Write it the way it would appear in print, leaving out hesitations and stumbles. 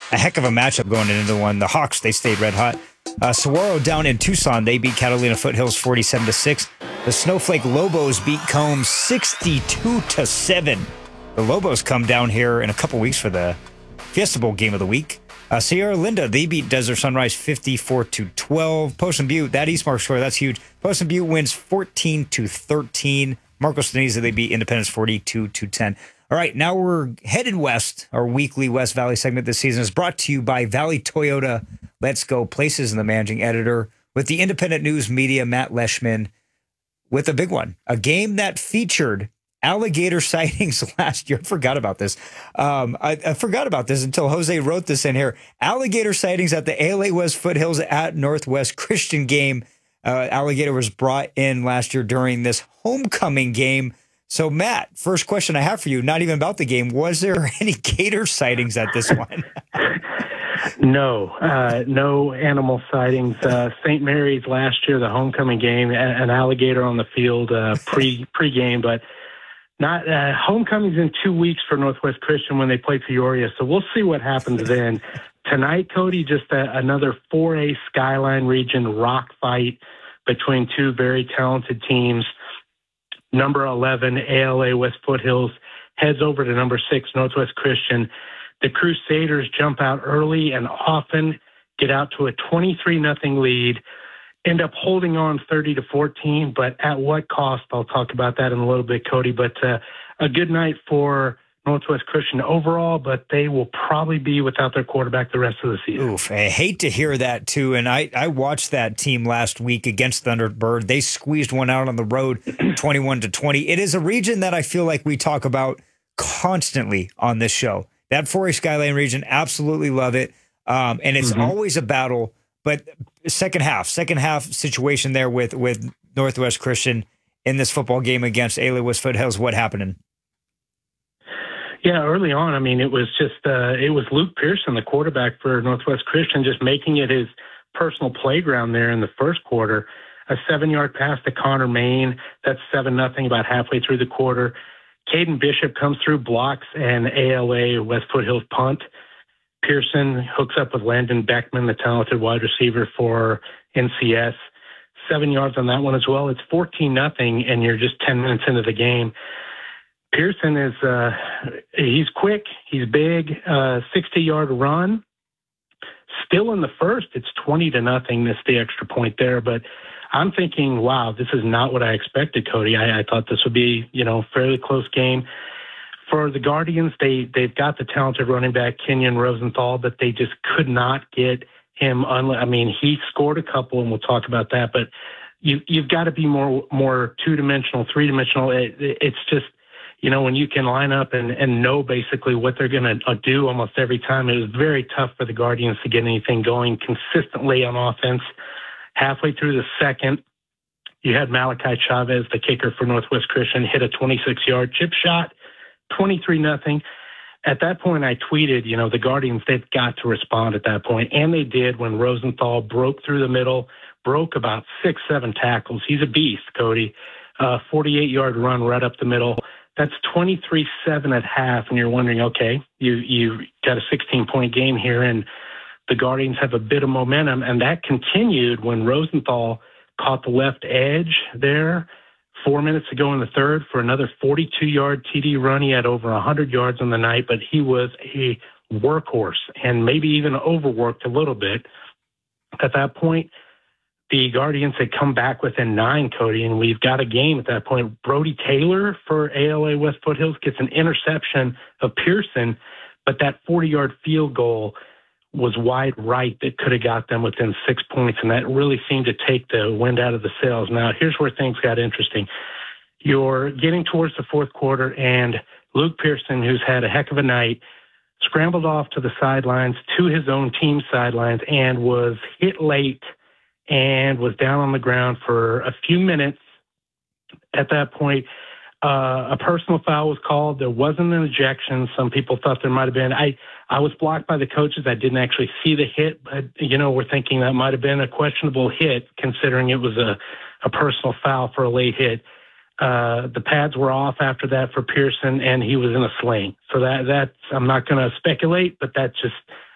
a heck of a matchup going into the one. The Hawks, they stayed red hot. Saguaro down in Tucson, they beat Catalina Foothills 47-6. The Snowflake Lobos beat Combs 62-7. The Lobos come down here in a couple weeks for the Fiesta Bowl game of the week. Sierra Linda, they beat Desert Sunrise 54-12. Poston Butte, that Eastmark score, that's huge. Poston Butte wins 14-13. Marcos Deniza, they beat Independence 42-10. All right, now we're headed west. Our weekly West Valley segment this season is brought to you by Valley Toyota. Let's go places, and the managing editor with the Independent News Media, Matt Leishman, with a big one. A game that featured alligator sightings last year. I forgot about this. I forgot about this until Jose wrote this in here. Alligator sightings at the ALA West Foothills at Northwest Christian game. Alligator was brought in last year during this homecoming game. So, Matt, first question I have for you, not even about the game, was there any gator sightings at this one? No animal sightings. St. Mary's last year, the homecoming game, an alligator on the field pre-game, but not homecoming's in 2 weeks for Northwest Christian when they play Peoria, so we'll see what happens then. Tonight, Cody, just another 4A Skyline region rock fight between two very talented teams. Number 11, ALA West Foothills, heads over to number 6, Northwest Christian. The Crusaders jump out early and often get out to a 23-0 lead, end up holding on 30-14, but at what cost? I'll talk about that in a little bit, Cody. But a good night for Northwest Christian overall, but they will probably be without their quarterback the rest of the season. Oof, I hate to hear that, too. And I watched that team last week against Thunderbird. They squeezed one out on the road, 21-20. It is a region that I feel like we talk about constantly on this show. That 4A Skyline region, absolutely love it. And it's always a battle. But second half situation there with Northwest Christian in this football game against ALA West Foothills, what happened? Yeah, early on, I mean, it was Luke Pearson, the quarterback for Northwest Christian, just making it his personal playground there in the first quarter. A 7-yard pass to Connor Main. That's 7-0 about halfway through the quarter. Caden Bishop comes through, blocks, and ALA West Foothills punt. Pearson hooks up with Landon Beckman, the talented wide receiver for NCS. 7 yards on that one as well. It's 14-0, and you're just 10 minutes into the game. Pearson is he's quick, he's big, 60-yard run. Still in the first, it's 20-0. Missed the extra point there, but I'm thinking, wow, this is not what I expected, Cody. I thought this would be, fairly close game. For the Guardians, they've got the talented running back, Kenyon Rosenthal, but they just could not get him. He scored a couple, and we'll talk about that, but you've got to be more two-dimensional, three-dimensional. It's just, when you can line up and know basically what they're going to do almost every time. It was very tough for the Guardians to get anything going consistently on offense. Halfway through the second, you had Malachi Chavez, the kicker for Northwest Christian, hit a 26-yard chip shot, 23-0. At that point, I tweeted, the Guardians, they've got to respond at that point. And they did when Rosenthal broke through the middle, broke about 6-7 tackles. He's a beast, Cody. 48-yard run right up the middle. That's 23-7 at half, and you're wondering, okay, you got a 16-point game here, and the Guardians have a bit of momentum, and that continued when Rosenthal caught the left edge there 4 minutes to go in the third for another 42-yard TD run. He had over 100 yards on the night, but he was a workhorse and maybe even overworked a little bit. At that point, the Guardians had come back within 9, Cody, and we've got a game at that point. Brody Taylor for ALA West Foothills gets an interception of Pearson, but that 40-yard field goal was wide right that could have got them within 6 points, and that really seemed to take the wind out of the sails. Now, here's where things got interesting. You're getting towards the fourth quarter, and Luke Pearson, who's had a heck of a night, scrambled off to the sidelines, to his own team sidelines, and was hit late and was down on the ground for a few minutes. At that point, a personal foul was called. There wasn't an ejection. Some people thought there might have been. I was blocked by the coaches. I didn't actually see the hit, but, we're thinking that might have been a questionable hit considering it was a personal foul for a late hit. The pads were off after that for Pearson, and he was in a sling. So that's I'm not going to speculate, but that just